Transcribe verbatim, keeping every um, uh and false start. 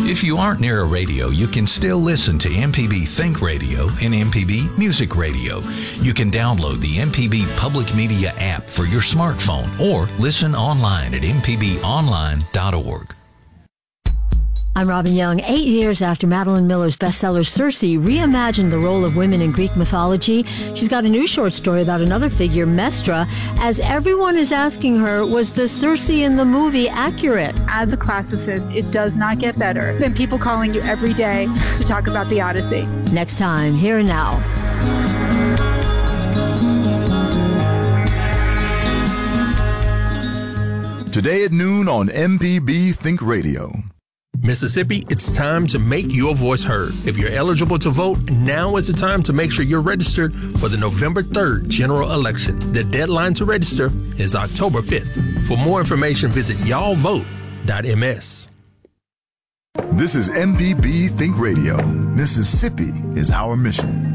If you aren't near a radio, you can still listen to M P B Think Radio and M P B Music Radio. You can download the M P B Public Media app for your smartphone or listen online at m p b online dot org. I'm Robin Young. Eight years after Madeline Miller's bestseller Circe reimagined the role of women in Greek mythology, she's got a new short story about another figure, Mestra, as everyone is asking her, was the Circe in the movie accurate? As a classicist, it does not get better than people calling you every day to talk about the Odyssey. Next time, Here and Now. Today at noon on M P B Think Radio. Mississippi, it's time to make your voice heard. If you're eligible to vote, now is the time to make sure you're registered for the November third general election. The deadline to register is October fifth. For more information, visit y'all vote dot m s. This is M P B Think Radio. Mississippi is our mission.